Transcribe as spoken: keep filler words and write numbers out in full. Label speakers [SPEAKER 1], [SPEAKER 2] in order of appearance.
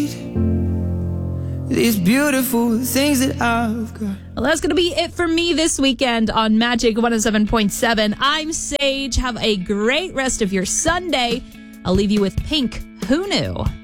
[SPEAKER 1] these beautiful things that I've got.
[SPEAKER 2] Well, that's going to be it for me this weekend on Magic one oh seven point seven. I'm Sage. Have a great rest of your Sunday. I'll leave you with Pink. Who knew?